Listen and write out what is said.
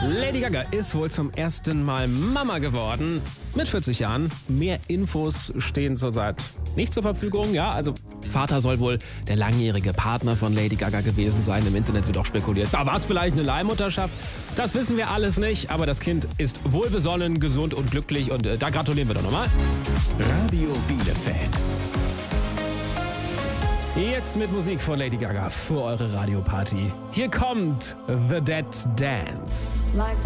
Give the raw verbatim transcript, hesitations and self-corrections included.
Lady Gaga ist wohl zum ersten Mal Mama geworden. Mit vierzig Jahren. Mehr Infos stehen zurzeit nicht zur Verfügung. Ja, also Vater soll wohl der langjährige Partner von Lady Gaga gewesen sein. Im Internet wird auch spekuliert, da war es vielleicht eine Leihmutterschaft. Das wissen wir alles nicht, aber das Kind ist wohlbesonnen, gesund und glücklich und äh, da gratulieren wir doch nochmal. Radio Bielefeld. Jetzt mit Musik von Lady Gaga für eure Radioparty. Hier kommt The Dead Dance.